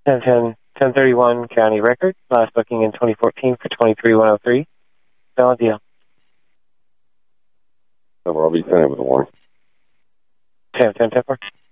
1031 County Record. Last booking in 2014 for 23103. Valid deal. So I'll be sending with a warning. 10-10-10-4.